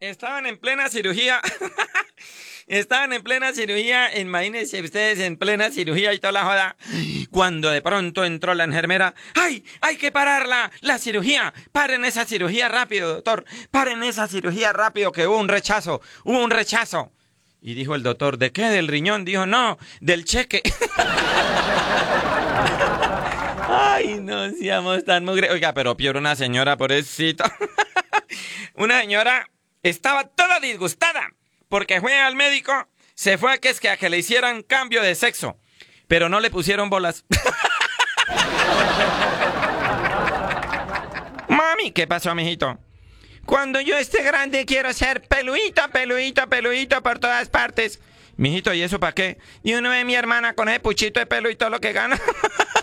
Estaban en plena cirugía. Estaban en plena cirugía. Imagínense ustedes en plena cirugía y toda la joda. Cuando de pronto entró la enfermera. ¡Ay! ¡Hay que pararla! ¡La cirugía! ¡Paren esa cirugía rápido, doctor! ¡Paren esa cirugía rápido! Que hubo un rechazo. ¡Hubo un rechazo! Y dijo el doctor, ¿de qué? ¿Del riñón? Dijo, no, del cheque. Ay, no seamos tan mugre. Oiga, pero peor una señora, pobrecita. Una señora estaba toda disgustada porque fue al médico, se fue a que le hicieran cambio de sexo, pero no le pusieron bolas. Mami, ¿qué pasó, mijito? Cuando yo esté grande quiero ser peludito, peludito, peludito por todas partes. Mijito, ¿y eso para qué? Y uno ve a mi hermana con ese puchito de pelo y todo lo que gana.